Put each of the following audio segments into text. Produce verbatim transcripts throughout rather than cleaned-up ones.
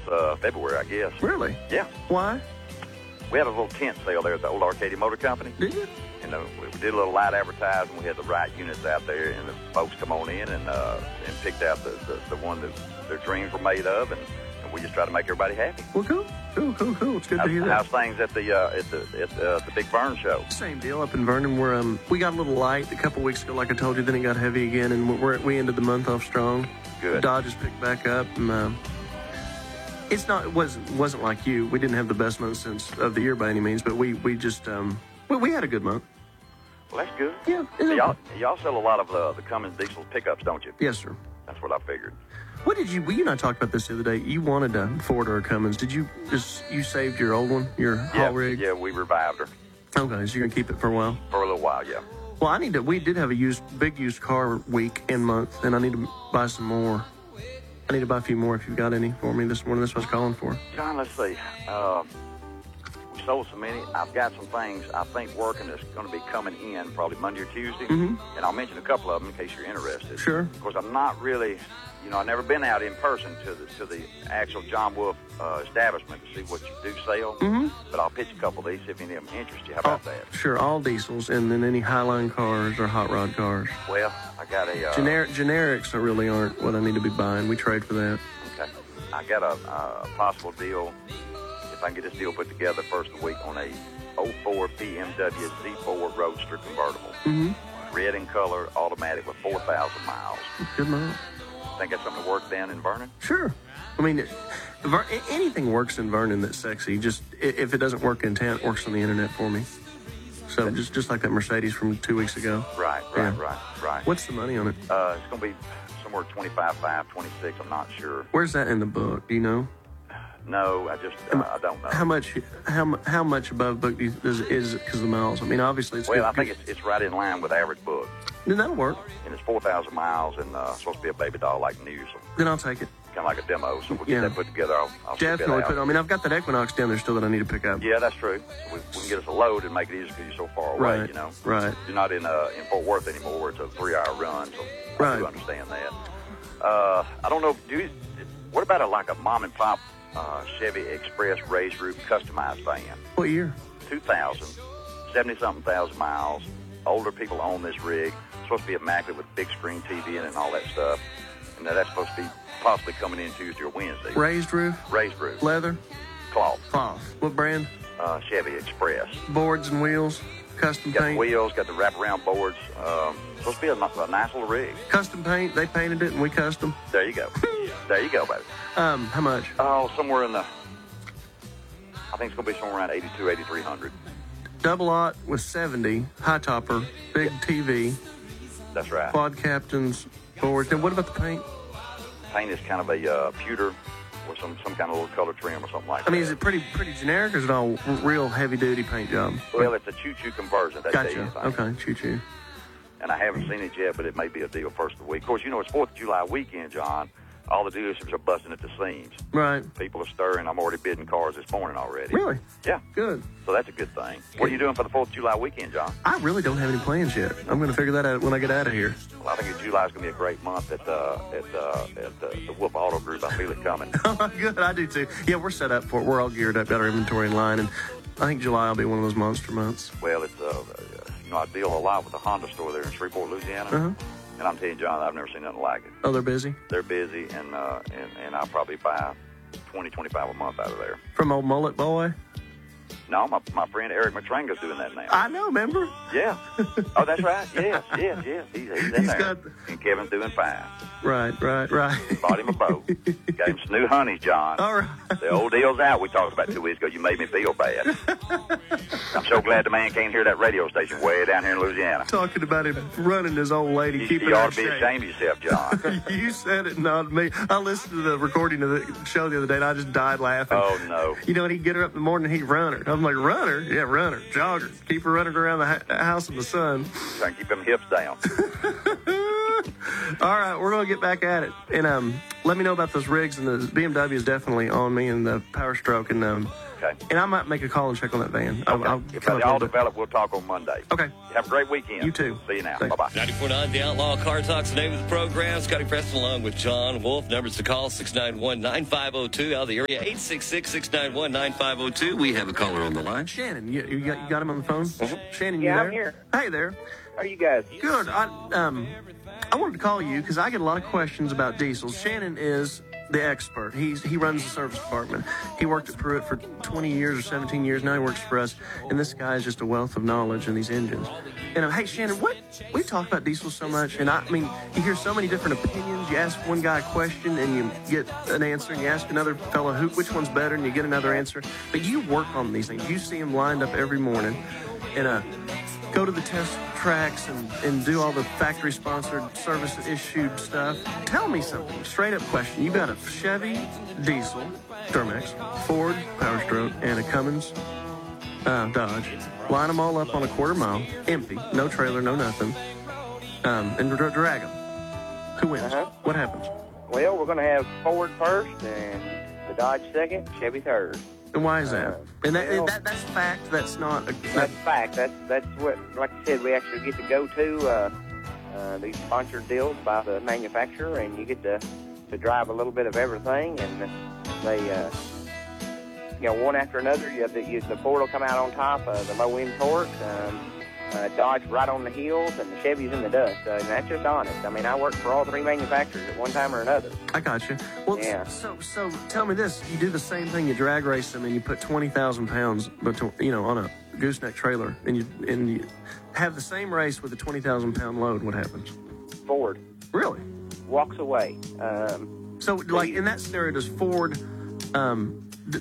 uh, February, I guess. Really? Yeah. Why? We had a little tent sale there at the old Arcadia Motor Company. Did you? And uh, we did a little light advertising. We had the right units out there, and the folks come on in and uh, and picked out the, the, the one that their dreams were made of, and, and we just try to make everybody happy. Well, cool, cool, cool, cool. It's good how's, to hear that. How's things at the uh, at the at uh, the Big Vern show? Same deal up in Vernon. Where um we got a little light a couple weeks ago, like I told you. Then it got heavy again, and we're we ended the month off strong. Good. Dodge has picked back up, and um, it's not it wasn't wasn't like you. We didn't have the best month since of the year by any means, but we we just um we, we had a good month. Well, that's good. Yeah. So y'all, y'all sell a lot of uh, the Cummins diesel pickups, don't you? Yes, sir. That's what I figured. What did you? Well, you and I talked about this the other day. You wanted a Ford or a Cummins. Did you just you saved your old one, your Yeah, haul rig? yeah, we revived her Okay, so you're gonna keep it for a while. for a little while. Yeah. Well, I need to. We did have a used, big used car week and month, and I need to buy some more. I need to buy a few more if you've got any for me this morning. That's what I was calling for. John, let's see. Uh, we sold so many. I've got some things I think working that's going to be coming in probably Monday or Tuesday, Mhm. and I'll mention a couple of them in case you're interested. Sure. Of course, I'm not really, you know, I've never been out in person to the to the actual John Wolf uh, establishment to see what you do sell, Mhm. but I'll pitch a couple of these if any of them interest you. How about that? Sure, all diesels, and then any Highline cars or hot rod cars. Well, I got a uh, Generic generics that really aren't what I need to be buying. We trade for that. Okay. I got a, a possible deal, if I can get this deal put together first of the week, on a oh four B M W Z four Roadster convertible. Mm-hmm. Red in color, automatic with four thousand miles. Good mile. Think that's something to work down in Vernon? Sure. I mean, it- Ver- anything works in Vernon that's sexy. Just i- if it doesn't work in town, it works on the internet for me. So just just like that Mercedes from two weeks ago. Right, right, Yeah. right, right. What's the money on it? Uh, it's going to be somewhere twenty-five, five, twenty-six, I'm not sure. Where's that in the book? Do you know? No, I just, uh, I don't know. How much? How mu- how much above book do you, is is it because of the miles? I mean, obviously it's Well, I good. think it's, it's right in line with average book. Then that'll work. And it's four thousand miles and uh, supposed to be a baby doll like new, so Then I'll take it. kind of like a demo. So we'll get Yeah. that put together. I'll, I'll stick that Definitely out. put. I mean, I've got that Equinox down there still that I need to pick up. Yeah, that's true. So we, we can get us a load and make it easier because you're so far away, Right. you know. Right. You're not in uh, in Fort Worth anymore where it's a three-hour run, so I Right. do understand that. Uh, I don't know. Do you, what about a like a mom-and-pop uh, Chevy Express raised roof customized van? What year? two thousand, seventy-something thousand miles. Older people own this rig. It's supposed to be immaculate with big screen T V in it and all that stuff. And now that's supposed to be possibly coming in Tuesday or Wednesday. Raised roof, Raised roof. leather, Cloth. cloth. What brand? Uh, Chevy Express. Boards and wheels, custom Got the paint. wheels, got the wraparound boards. Um, supposed to be a, a nice little rig. Custom paint. They painted it and we custom. There you go. There you go, baby. Um, how much? Oh, somewhere in the, I think it's going to be somewhere around eighty-two, eighty-three hundred. Double aught with seventy, high topper, big T V, That's right. quad captains, boards. And what about the paint? Paint is kind of a uh, pewter with some, some kind of little color trim or something like that. I mean, is it pretty pretty generic or is it all r- real heavy duty paint job? Well, it's a choo-choo conversion. That's Gotcha. Okay, choo choo. And I haven't seen it yet, but it may be a deal first of the week. Of course, you know, it's fourth of July weekend, John. All the dealerships are busting at the seams. Right. People are stirring. I'm already bidding cars this morning already. Really? Yeah. Good. So that's a good thing. What are you doing for the fourth of July weekend, John? I really don't have any plans yet. I'm going to figure that out when I get out of here. Well, I think July is going to be a great month at uh, at uh, at uh, the Wolf Auto Group. I feel it coming. Good, I do too. Yeah, we're set up for it. We're all geared up, got our inventory in line, and I think July will be one of those monster months. Well, it's uh, you know, I deal a lot with the Honda store there in Shreveport, Louisiana, Uh-huh. and I'm telling you, John, I've never seen nothing like it. Oh, they're busy? They're busy, and uh, and and I'll probably buy twenty, twenty-five a month out of there. From old Mullet Boy? No, my my friend Eric Matranga's doing that now. I know, remember? Yeah. Oh, that's right. Yes, yes, yes. He's, he's in He's there. got- And Kevin's doing fine. Right, right, right. Bought him a boat. Got him some new honeys, John. All right. The old deal's out we talked about two weeks ago. You made me feel bad. I'm so glad the man can't hear that radio station way down here in Louisiana. Talking about him running his old lady, You, keeping you her ought in to be shape. ashamed of yourself, John. You said it, not me. I listened to the recording of the show the other day, and I just died laughing. Oh, no. You know, and he'd get her up in the morning, and he'd run her. I'm like, run her? Yeah, run her. Jog her. Keep her running around the ha- house in the sun. Trying to keep them hips down. All right, we're going to get back at it. And um, let me know about those rigs. And the B M W is definitely on me and the Power Stroke. And um, Okay. and I might make a call and check on that van. I'll, Okay. I'll if come they up all with it. develop, we'll talk on Monday. Okay. Have a great weekend. You too. See you now. Thanks. Bye-bye. ninety-four point nine The Outlaw Car Talk's the name of the program. Scotty Preston along with John Wolf. Numbers to call, six nine one, nine five zero two. Out of the area, eight six six, six nine one, nine five zero two. We have a caller on the line. Shannon, you, you, got, you got him on the phone? Mm-hmm. Shannon, you Yeah, there? I'm here. Hey there. How are you guys? Good. I, um, I wanted to call you because I get a lot of questions about diesels. Shannon is the expert. He's he runs the service department. He worked at Pruitt for twenty years or seventeen years. Now he works for us. And this guy is just a wealth of knowledge in these engines. And uh, hey, Shannon, what we talk about diesels so much, and I, I mean, you hear so many different opinions. You ask one guy a question and you get an answer, and you ask another fellow who which one's better, and you get another answer. But you work on these things. You see them lined up every morning, and uh, go to the test tracks and, and do all the factory-sponsored service-issued stuff. Tell me something. Straight-up question. You got a Chevy diesel, Duramax, Ford Power Stroke, and a Cummins uh, Dodge. Line them all up on a quarter mile, empty, no trailer, no nothing, um, and dra- drag them. Who wins? Uh-huh. What happens? Well, we're going to have Ford first and the Dodge second, Chevy third. And why is that? Uh, and that, well- that that's fact. That's not a... That's fact. That's that's what, like I said, we actually get to go to uh, uh, these sponsored deals by the manufacturer, and you get to, to drive a little bit of everything, and they, uh, you know, one after another, you have the, you, the Ford will come out on top, uh, the low-end torque, um, uh, Dodge right on the heels, and the Chevy's in the dust. Uh, and that's just honest. I mean, I worked for all three manufacturers at one time or another. I got you. Well, Yeah. so so tell me this: you do the same thing. You drag race them, and you put twenty thousand pounds, between, you know, on a gooseneck trailer, and you and you have the same race with a twenty thousand pound load. What happens? Ford Really? walks away. Um, So, like in that scenario, does Ford? Um, d-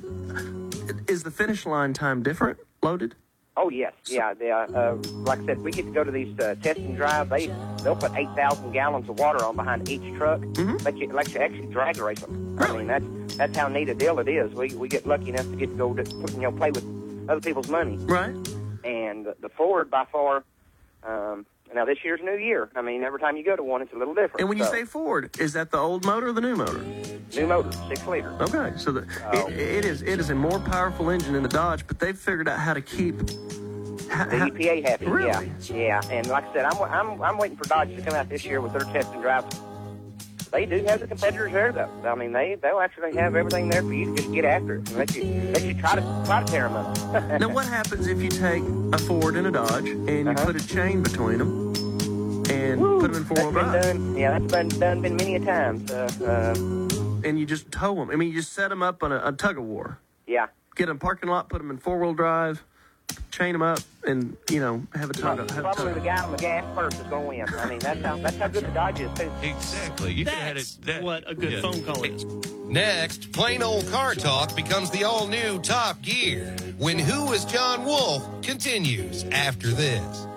is the finish line time different? Loaded? Oh yes, yeah. They, uh, uh, like I said, we get to go to these uh, test and drive. They they'll put eight thousand gallons of water on behind each truck. Mhm. Let you let you actually drag race them. I mean that's that's how neat a deal it is. We we get lucky enough to get to go to, you know, play with other people's money. Right. And the Ford by far. Um, now this year's new year. I mean, every time you go to one, it's a little different. And when you So, say Ford, is that the old motor or the new motor? new motor, six liter. Okay, so the, Oh. it, it is it is a more powerful engine than the Dodge, but they've figured out how to keep. ha- The ha- E P A happy, Really? yeah, yeah. And like I said, I'm I'm I'm waiting for Dodge to come out this year with their test and drive. They do have the competitors there, though. I mean, they they'll actually have everything there for you to just get after it and let you let you try to try to tear them up. Now, what happens if you take a Ford and a Dodge and you Uh-huh. put a chain between them and Woo, put them in four-wheel that's drive, been done. Yeah, that's been done been many a times. Uh, uh, and you just tow them? I mean, you just set them up on a, a tug of war. yeah. Get them in a parking lot, put them in four-wheel drive, chain them up, and you know have a tug. Have a Probably the tug. guy on the gas first is going to win. I mean, that's how that's how good the Dodge is too. Exactly. You could have had That's it. That, what a good yeah. phone call is. Next, plain old car talk becomes the all-new Top Gear when Who is John Wolf continues after this.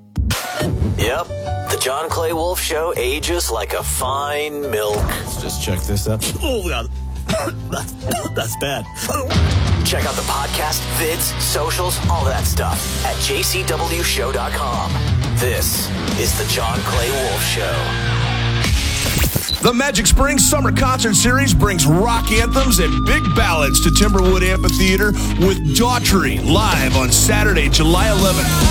Yep, the John Clay Wolf Show ages like a fine milk. Let's just check this out. Oh, God. that's, that's bad. Check out the podcast, vids, socials, all that stuff at j c w show dot com. This is the John Clay Wolf Show. The Magic Springs Summer Concert Series brings rock anthems and big ballads to Timberwood Amphitheater with Daughtry live on Saturday, July eleventh.